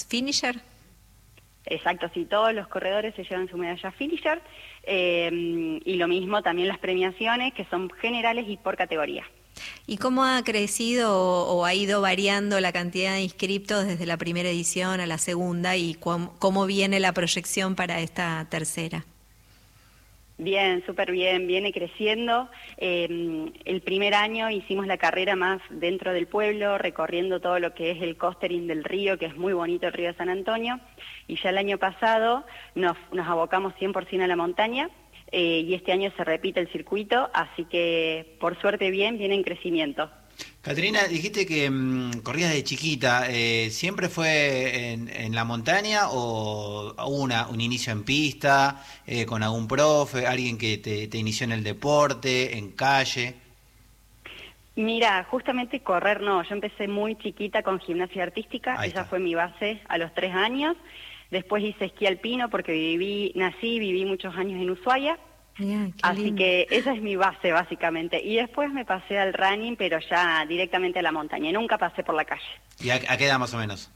finisher. Exacto, sí, todos los corredores se llevan su medalla finisher, y lo mismo también las premiaciones, que son generales y por categoría. ¿Y cómo ha crecido o ha ido variando la cantidad de inscriptos desde la primera edición a la segunda y cómo viene la proyección para esta tercera? Bien, súper bien, viene creciendo. El primer año hicimos la carrera más dentro del pueblo, recorriendo todo lo que es el costering del río, que es muy bonito el río de San Antonio, y ya el año pasado nos abocamos 100% a la montaña, y este año se repite el circuito, así que por suerte viene en crecimiento. Caterina, dijiste que corrías de chiquita. ¿Siempre fue en la montaña o hubo un inicio en pista, con algún profe, alguien que te inició en el deporte, en calle? Mira, justamente correr no, yo empecé muy chiquita con gimnasia artística, esa fue mi base a los 3 años. Después hice esquí alpino porque viví muchos años en Ushuaia. Así que esa es mi base básicamente. Y después me pasé al running, pero ya directamente a la montaña. Nunca pasé por la calle. ¿Y a qué edad más o menos?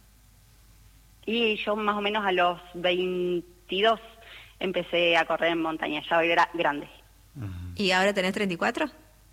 Y yo más o menos a los 22 empecé a correr en montaña, ya era grande. ¿Y ahora tenés 34?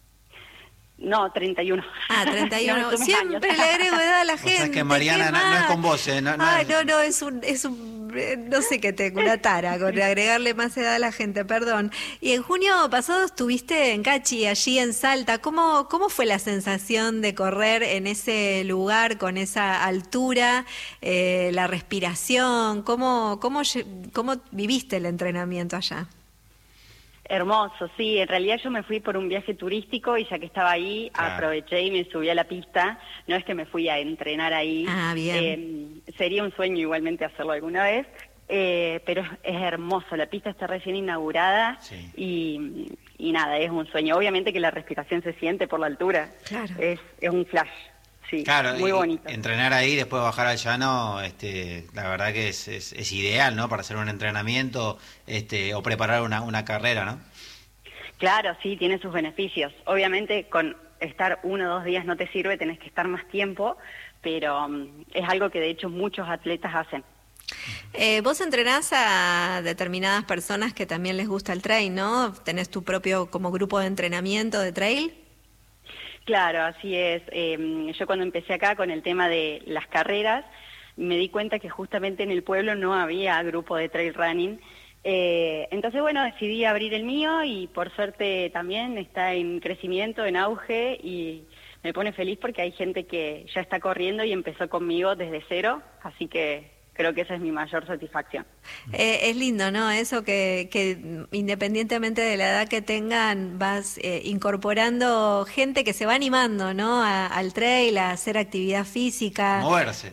No, 31. Ah, 31. No, siempre le agrego edad a la gente. O sea, es que Mariana no es con vos, ¿eh? No, es un no sé qué tengo, una tara con agregarle más edad a la gente, perdón. Y en junio pasado estuviste en Cachi, allí en Salta. ¿Cómo fue la sensación de correr en ese lugar, con esa altura, la respiración? ¿Cómo viviste el entrenamiento allá? Hermoso, sí. En realidad yo me fui por un viaje turístico y ya que estaba ahí, aproveché y me subí a la pista. No es que me fui a entrenar ahí. Ah, bien. Sería un sueño igualmente hacerlo alguna vez, pero es hermoso. La pista está recién inaugurada, sí. y nada, es un sueño. Obviamente que la respiración se siente por la altura. Claro. Es un flash. Sí, claro, muy bonito. Entrenar ahí, después bajar al llano, la verdad que es ideal, ¿no? Para hacer un entrenamiento, o preparar una carrera, ¿no? Claro, sí, tiene sus beneficios. Obviamente con estar 1 o 2 días no te sirve, tenés que estar más tiempo, pero es algo que de hecho muchos atletas hacen. Vos entrenás a determinadas personas que también les gusta el trail, ¿no? ¿Tenés tu propio como grupo de entrenamiento de trail? Claro, así es. Yo cuando empecé acá con el tema de las carreras, me di cuenta que justamente en el pueblo no había grupo de trail running. Entonces, bueno, decidí abrir el mío y por suerte también está en crecimiento, en auge, y me pone feliz porque hay gente que ya está corriendo y empezó conmigo desde cero, así que creo que esa es mi mayor satisfacción. Es lindo, ¿no? Eso que independientemente de la edad que tengan, vas incorporando gente que se va animando, ¿no? Al trail, a hacer actividad física. Moverse.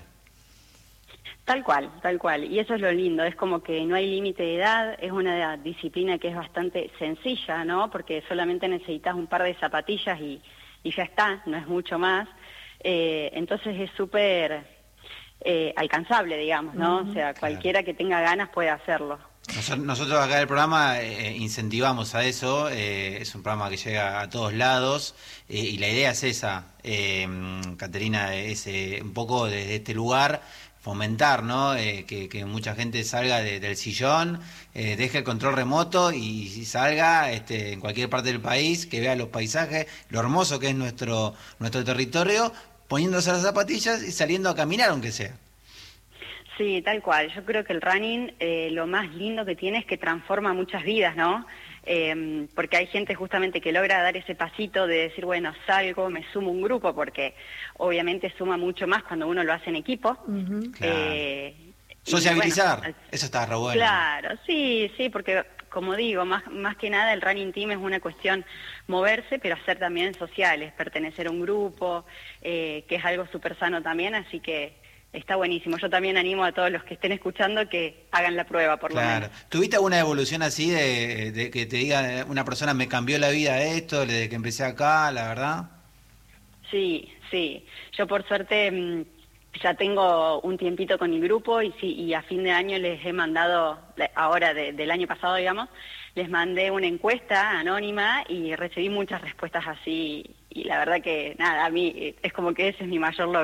Tal cual. Y eso es lo lindo, es como que no hay límite de edad, es una disciplina que es bastante sencilla, ¿no? Porque solamente necesitas un par de zapatillas y ya está, no es mucho más. Entonces es súper alcanzable, digamos, ¿no? O sea, cualquiera que tenga ganas puede hacerlo. Nosotros acá en el programa incentivamos a eso, es un programa que llega a todos lados, y la idea es esa, Caterina, es un poco desde este lugar fomentar, ¿no? Que mucha gente salga del sillón, deje el control remoto y salga en cualquier parte del país, que vea los paisajes, lo hermoso que es nuestro territorio, poniéndose las zapatillas y saliendo a caminar, aunque sea. Sí, tal cual. Yo creo que el running, lo más lindo que tiene es que transforma muchas vidas, ¿no? Porque hay gente justamente que logra dar ese pasito de decir, bueno, salgo, me sumo a un grupo, porque obviamente suma mucho más cuando uno lo hace en equipo. Claro. Sociabilizar, bueno, eso está re bueno. Claro, sí, porque como digo, más que nada el running team es una cuestión moverse, pero hacer también sociales, pertenecer a un grupo, que es algo súper sano también, así que está buenísimo. Yo también animo a todos los que estén escuchando que hagan la prueba, por lo menos. ¿Tuviste alguna evolución así de que te diga una persona, me cambió la vida esto, desde que empecé acá, la verdad? Sí. Yo por suerte ya tengo un tiempito con mi grupo y a fin de año les he mandado, ahora del año pasado, digamos, les mandé una encuesta anónima y recibí muchas respuestas así. Y la verdad que, nada, a mí es como que ese es mi mayor logro.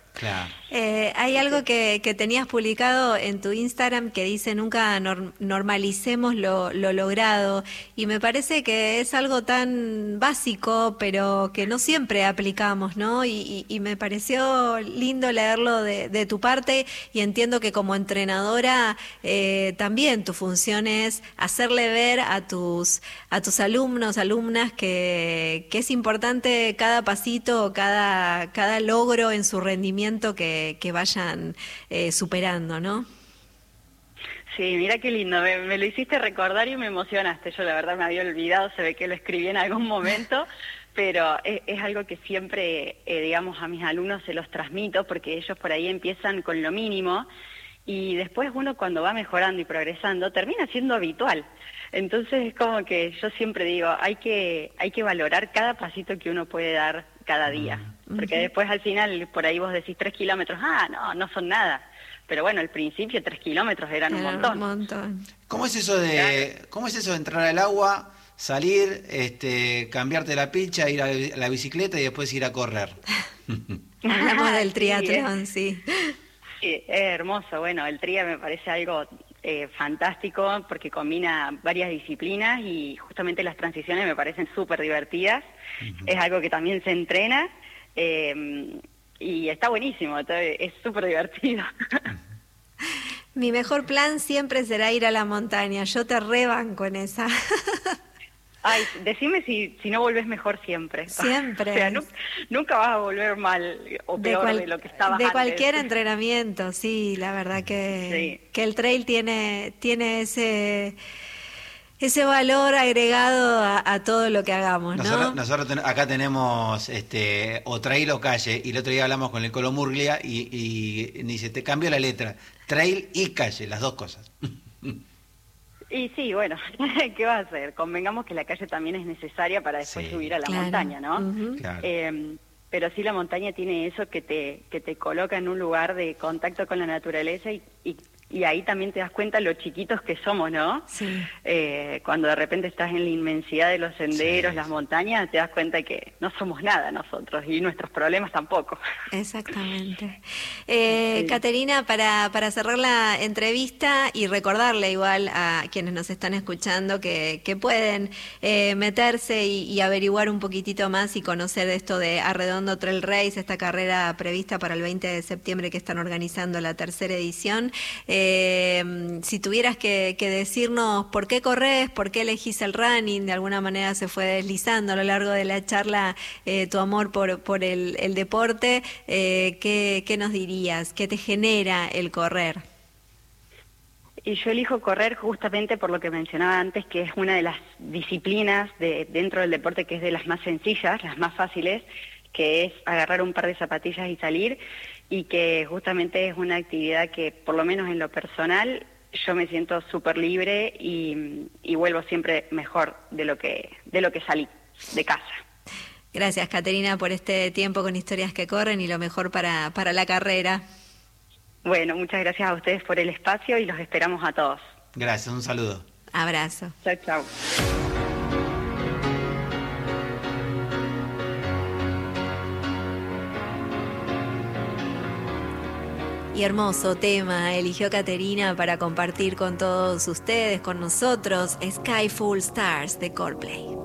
Claro. Hay algo que tenías publicado en tu Instagram que dice nunca normalicemos lo logrado, y me parece que es algo tan básico pero que no siempre aplicamos, ¿no? Y me pareció lindo leerlo de tu parte, y entiendo que como entrenadora también tu función es hacerle ver a tus alumnos, alumnas que es importante cada pasito, cada logro en su rendimiento que vayan superando, ¿no? Sí, mira qué lindo, me lo hiciste recordar y me emocionaste. Yo la verdad me había olvidado, se ve que lo escribí en algún momento, pero es algo que siempre, digamos, a mis alumnos se los transmito, porque ellos por ahí empiezan con lo mínimo y después uno cuando va mejorando y progresando termina siendo habitual. Entonces es como que yo siempre digo, hay que valorar cada pasito que uno puede dar cada día, porque después al final por ahí vos decís 3 kilómetros, no son nada, pero bueno, al principio 3 kilómetros eran un montón. ¿Cómo es eso de entrar al agua, salir, cambiarte la pilcha, ir a la bicicleta y después ir a correr? Hablamos del triatlón, sí. Sí, es hermoso. Bueno, el tria me parece algo fantástico porque combina varias disciplinas y justamente las transiciones me parecen súper divertidas. Es algo que también se entrena y está buenísimo, es súper divertido. Mi mejor plan siempre será ir a la montaña, yo te rebanco en esa. Ay, decime si no volvés mejor siempre. Siempre. O sea, nunca vas a volver mal o peor de lo que estabas antes. De cualquier entrenamiento, sí, la verdad que el trail tiene ese valor agregado a todo lo que hagamos, ¿no? Nosotros acá tenemos o trail o calle, y el otro día hablamos con el Colo Murglia y dice, te cambio la letra, trail y calle, las dos cosas. Y sí, bueno, ¿qué va a hacer? Convengamos que la calle también es necesaria para después subir a la montaña, ¿no? Claro. Pero sí, la montaña tiene eso que te coloca en un lugar de contacto con la naturaleza y ahí también te das cuenta lo chiquitos que somos, ¿no? Sí. Cuando de repente estás en la inmensidad de los senderos, las montañas, te das cuenta que no somos nada nosotros y nuestros problemas tampoco. Exactamente. Caterina, para cerrar la entrevista y recordarle igual a quienes nos están escuchando que pueden meterse y averiguar un poquitito más y conocer esto de Arredondo Trail Race, esta carrera prevista para el 20 de septiembre que están organizando la tercera edición. Si tuvieras que decirnos por qué corres, por qué elegís el running, de alguna manera se fue deslizando a lo largo de la charla tu amor por el deporte, ¿qué nos dirías? ¿Qué te genera el correr? Y yo elijo correr justamente por lo que mencionaba antes, que es una de las disciplinas dentro del deporte que es de las más sencillas, las más fáciles, que es agarrar un par de zapatillas y salir, y que justamente es una actividad que, por lo menos en lo personal, yo me siento súper libre y vuelvo siempre mejor de lo que salí de casa. Gracias, Caterina, por este tiempo con Historias que Corren y lo mejor para la carrera. Bueno, muchas gracias a ustedes por el espacio y los esperamos a todos. Gracias, un saludo. Abrazo. Chao, chao. Y hermoso tema eligió Caterina para compartir con todos ustedes, con nosotros, Sky Full Stars de Coldplay.